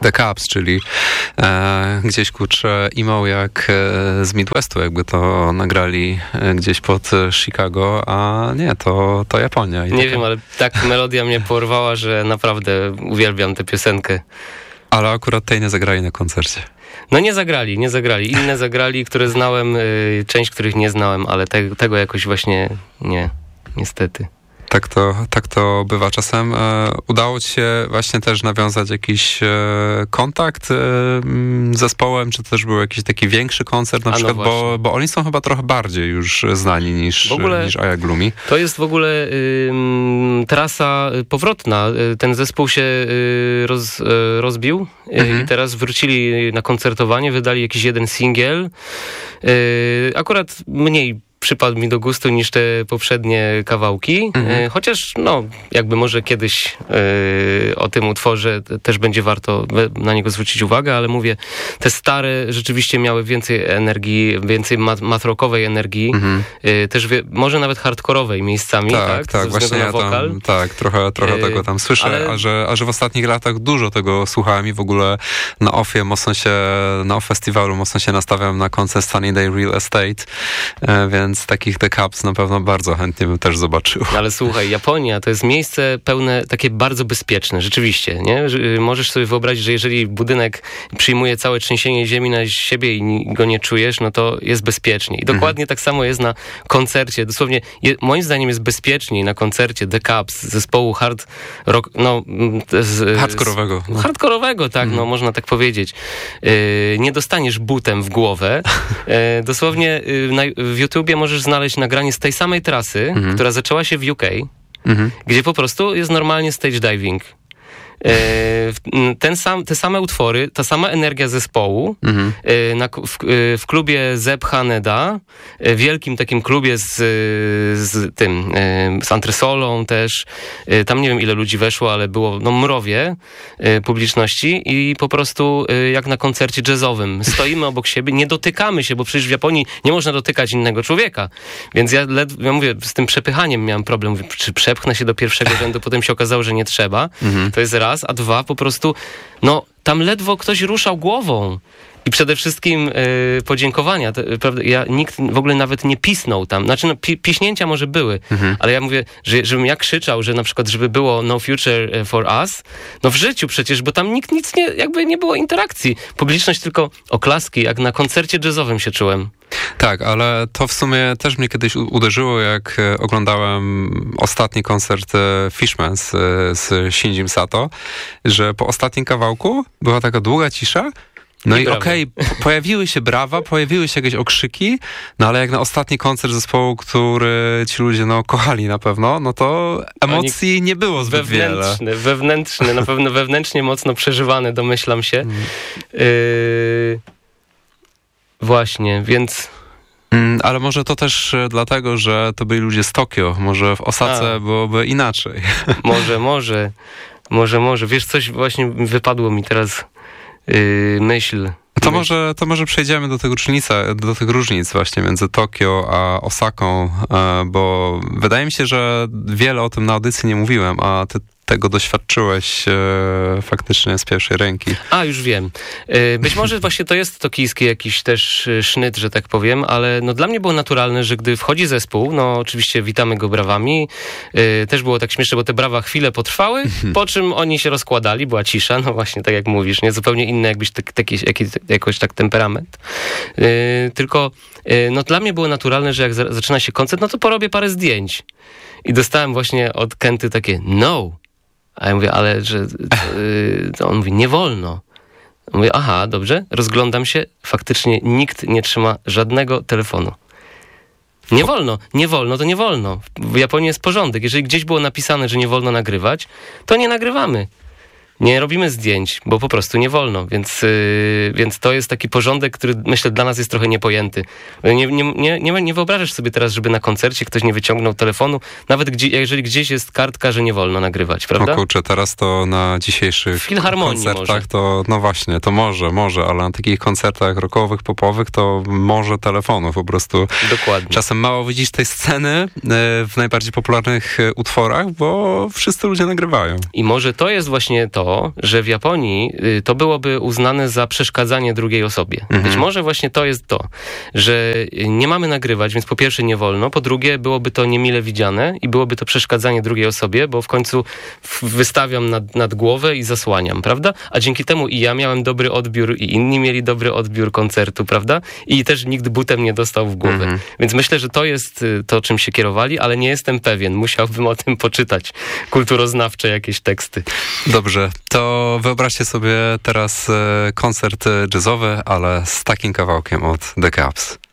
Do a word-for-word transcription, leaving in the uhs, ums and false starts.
The Cubs, czyli e, gdzieś kurczę emo jak e, z Midwestu, jakby to nagrali e, gdzieś pod e, Chicago, a nie, to, to Japonia. I nie taka... wiem, ale tak melodia mnie porwała, że naprawdę uwielbiam tę piosenkę. Ale akurat tej nie zagrali na koncercie. No nie zagrali, nie zagrali. Inne zagrali, które znałem, y, część których nie znałem, ale te, tego jakoś właśnie nie, niestety. Tak to, tak to bywa czasem. E, udało ci się właśnie też nawiązać jakiś e, kontakt e, z zespołem, czy też był jakiś taki większy koncert na A przykład, no bo, bo oni są chyba trochę bardziej już znani niż, w ogóle, niż Aya Gloomy. To jest w ogóle y, trasa powrotna. Ten zespół się y, roz, y, rozbił mhm. i teraz wrócili na koncertowanie, wydali jakiś jeden singiel. Y, akurat mniej przypadł mi do gustu niż te poprzednie kawałki, mhm. chociaż no jakby może kiedyś yy, o tym utworze też będzie warto na niego zwrócić uwagę, ale mówię, te stare rzeczywiście miały więcej energii, więcej mat- matrockowej energii, mhm. yy, też wie, może nawet hardkorowej miejscami, tak? Tak, tak, właśnie ja tam, tak, trochę, trochę yy, tego tam słyszę, ale... a, że, a że w ostatnich latach dużo tego słuchałem i w ogóle na offie mocno się, na off festiwalu mocno się nastawiam na koncert Sunny Day Real Estate, yy, więc Więc takich The Cubs na pewno bardzo chętnie bym też zobaczył. Ale słuchaj, Japonia to jest miejsce pełne, takie bardzo bezpieczne, rzeczywiście, nie? Możesz sobie wyobrazić, że jeżeli budynek przyjmuje całe trzęsienie ziemi na siebie i go nie czujesz, no to jest bezpiecznie. I dokładnie mhm. tak samo jest na koncercie. Dosłownie, je, moim zdaniem jest bezpieczniej na koncercie The Cubs, zespołu hard rock, no... Z, hardkorowego. Z, hardkorowego, tak, mhm. no można tak powiedzieć. Yy, nie dostaniesz butem w głowę. Yy, dosłownie yy, na, w YouTubie możesz znaleźć nagranie z tej samej trasy, mhm. która zaczęła się w U K, mhm. gdzie po prostu jest normalnie stage diving. Ten sam, te same utwory, ta sama energia zespołu mhm. na, w, w klubie Zeb Haneda, wielkim takim klubie z, z tym, z antresolą też. Tam nie wiem ile ludzi weszło, ale było no mrowie publiczności i po prostu jak na koncercie jazzowym. Stoimy obok siebie, nie dotykamy się, bo przecież w Japonii nie można dotykać innego człowieka. Więc ja, led, ja mówię, z tym przepychaniem miałem problem. Mówię, czy przepchnę się do pierwszego rzędu, potem się okazało, że nie trzeba. Mhm. To jest raz. A dwa, po prostu, no, tam ledwo ktoś ruszał głową. I przede wszystkim yy, podziękowania. To, prawda, ja, nikt w ogóle nawet nie pisnął tam. Znaczy, no, pi- piśnięcia może były, mhm. ale ja mówię, że, żebym ja krzyczał, że na przykład, żeby było No Future for Us, no w życiu przecież, bo tam nikt nic nie, jakby nie było interakcji. Publiczność tylko oklaski, jak na koncercie jazzowym się czułem. Tak, ale to w sumie też mnie kiedyś uderzyło, jak oglądałem ostatni koncert Fishman z, z Shinjim Sato, że po ostatnim kawałku była taka długa cisza. No i, i okej, okay, pojawiły się brawa, pojawiły się jakieś okrzyki, no ale jak na ostatni koncert zespołu, który ci ludzie no kochali na pewno, no to emocji Oni nie było zbyt wewnętrzny, wiele. Wewnętrzny, na pewno wewnętrznie mocno przeżywane, domyślam się. Mm. Yy... Właśnie, więc... Mm, ale może to też dlatego, że to byli ludzie z Tokio. Może w Osace A. byłoby inaczej. Może, może. Może, może. Wiesz, coś właśnie wypadło mi teraz yy, myśl. To może, to może przejdziemy do tych, różnic, do tych różnic właśnie między Tokio a Osaką, bo wydaje mi się, że wiele o tym na audycji nie mówiłem, a ty tego doświadczyłeś e, faktycznie z pierwszej ręki. A, już wiem. E, być może właśnie to jest tokijski jakiś też sznyt, że tak powiem, ale no dla mnie było naturalne, że gdy wchodzi zespół, no oczywiście witamy go brawami, e, też było tak śmieszne, bo te brawa chwilę potrwały, po czym oni się rozkładali, była cisza, no właśnie tak jak mówisz, nie? Zupełnie inny jakbyś tak, taki, jakiś, jakoś tak temperament. E, tylko e, no dla mnie było naturalne, że jak za, zaczyna się koncert, no to porobię parę zdjęć. I dostałem właśnie od Kenty takie no. A ja mówię, ale że yy, to on mówi, nie wolno. Mówię, aha, dobrze, rozglądam się, faktycznie nikt nie trzyma żadnego telefonu. Nie wolno, nie wolno, to nie wolno. W Japonii jest porządek. Jeżeli gdzieś było napisane, że nie wolno nagrywać, to nie nagrywamy. Nie robimy zdjęć, bo po prostu nie wolno, więc, yy, więc to jest taki porządek, który myślę dla nas jest trochę niepojęty. Nie, nie, nie, nie, nie wyobrażasz sobie teraz, żeby na koncercie ktoś nie wyciągnął telefonu, nawet gdzie, jeżeli gdzieś jest kartka, że nie wolno nagrywać, prawda? O kurczę, teraz to na dzisiejszych koncertach może. To, no właśnie, to może, może, ale na takich koncertach rockowych, popowych to może telefonu po prostu. Dokładnie. Czasem mało widzisz tej sceny w najbardziej popularnych utworach, bo wszyscy ludzie nagrywają. I może to jest właśnie to, to, że w Japonii to byłoby uznane za przeszkadzanie drugiej osobie. Mhm. Być może właśnie to jest to, że nie mamy nagrywać, więc po pierwsze nie wolno, po drugie byłoby to niemile widziane i byłoby to przeszkadzanie drugiej osobie, bo w końcu wystawiam nad, nad głowę i zasłaniam, prawda? A dzięki temu i ja miałem dobry odbiór i inni mieli dobry odbiór koncertu, prawda? I też nikt butem nie dostał w głowę. Mhm. Więc myślę, że to jest to, czym się kierowali, ale nie jestem pewien. Musiałbym o tym poczytać kulturoznawcze jakieś teksty. Dobrze, to wyobraźcie sobie teraz koncert jazzowy, ale z takim kawałkiem od The Cubs.